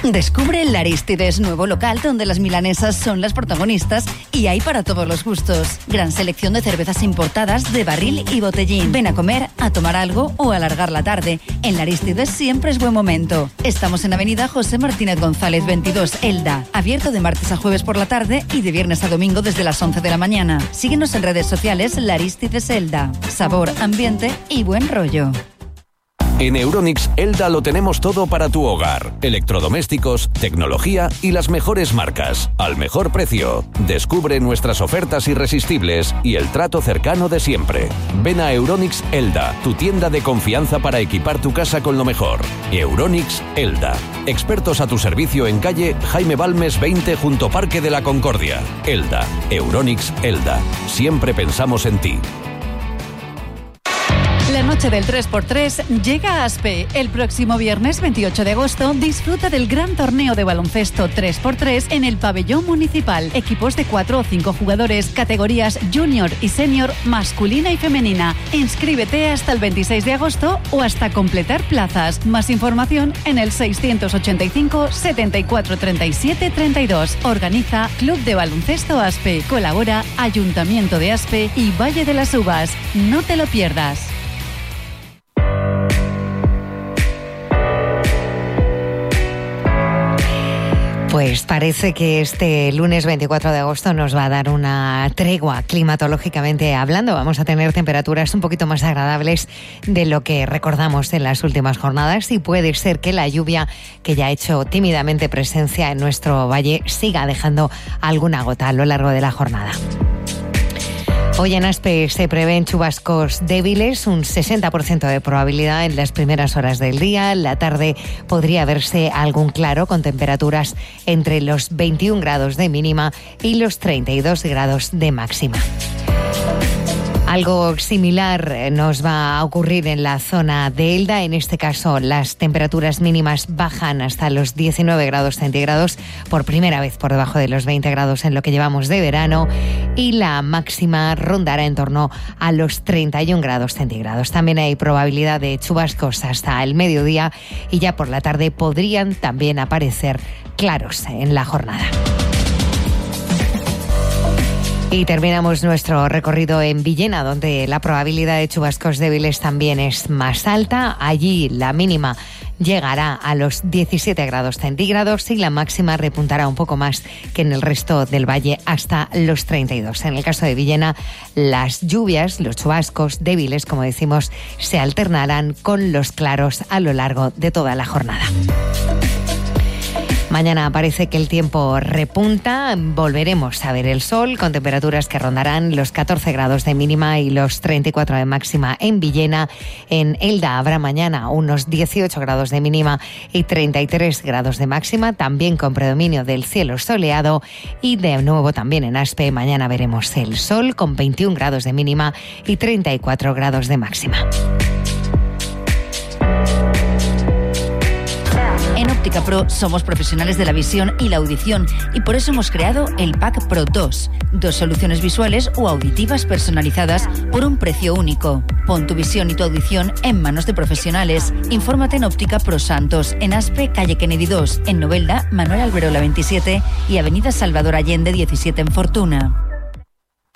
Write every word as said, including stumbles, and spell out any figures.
Descubre el Arístides, nuevo local donde las milanesas son las protagonistas y hay para todos los gustos. Gran selección de cervezas importadas de barril y botellín. Ven a comer, a tomar algo o a alargar la tarde. En el Arístides siempre es buen momento. Estamos en Avenida José Martínez González veintidós, Elda. Abierto de martes a jueves por la tarde y de viernes a domingo desde las once de la mañana. Síguenos en redes sociales La Arístides Elda. Sabor, ambiente y buen rollo. En Euronics Elda lo tenemos todo para tu hogar. Electrodomésticos, tecnología y las mejores marcas. Al mejor precio. Descubre nuestras ofertas irresistibles y el trato cercano de siempre. Ven a Euronics Elda, tu tienda de confianza para equipar tu casa con lo mejor. Euronics Elda. Expertos a tu servicio en calle Jaime Balmes veinte junto Parque de la Concordia. Elda. Euronics Elda. Siempre pensamos en ti. La noche del tres por tres llega a Aspe. El próximo viernes veintiocho de agosto disfruta del gran torneo de baloncesto tres por tres en el pabellón municipal. Equipos de cuatro o cinco jugadores, categorías junior y senior, masculina y femenina. Inscríbete hasta el veintiséis de agosto o hasta completar plazas. Más información en el seiscientos ochenta y cinco, setenta y cuatro, treinta y siete, treinta y dos. Organiza Club de Baloncesto Aspe. Colabora Ayuntamiento de Aspe y Valle de las Uvas. No te lo pierdas. Pues parece que este lunes veinticuatro de agosto nos va a dar una tregua climatológicamente hablando. Vamos a tener temperaturas un poquito más agradables de lo que recordamos en las últimas jornadas y puede ser que la lluvia, que ya ha hecho tímidamente presencia en nuestro valle, siga dejando alguna gota a lo largo de la jornada. Hoy en Aspe se prevén chubascos débiles, un sesenta por ciento de probabilidad en las primeras horas del día. En la tarde podría verse algún claro con temperaturas entre los veintiún grados de mínima y los treinta y dos grados de máxima. Algo similar nos va a ocurrir en la zona de Elda. En este caso, las temperaturas mínimas bajan hasta los diecinueve grados centígrados, por primera vez por debajo de los veinte grados en lo que llevamos de verano, y la máxima rondará en torno a los treinta y un grados centígrados. También hay probabilidad de chubascos hasta el mediodía y ya por la tarde podrían también aparecer claros en la jornada. Y terminamos nuestro recorrido en Villena, donde la probabilidad de chubascos débiles también es más alta. Allí la mínima llegará a los diecisiete grados centígrados y la máxima repuntará un poco más que en el resto del valle hasta los treinta y dos. En el caso de Villena, las lluvias, los chubascos débiles, como decimos, se alternarán con los claros a lo largo de toda la jornada. Mañana parece que el tiempo repunta, volveremos a ver el sol con temperaturas que rondarán los catorce grados de mínima y los treinta y cuatro de máxima en Villena. En Elda habrá mañana unos dieciocho grados de mínima y treinta y tres grados de máxima, también con predominio del cielo soleado. Y de nuevo también en Aspe mañana veremos el sol con veintiún grados de mínima y treinta y cuatro grados de máxima. En Óptica Pro somos profesionales de la visión y la audición y por eso hemos creado el Pack Pro dos. Dos soluciones visuales o auditivas personalizadas por un precio único. Pon tu visión y tu audición en manos de profesionales. Infórmate en Óptica Pro Santos, en Aspe, calle Kennedy dos, en Novelda, Manuel Alberola veintisiete y avenida Salvador Allende diecisiete en Fortuna.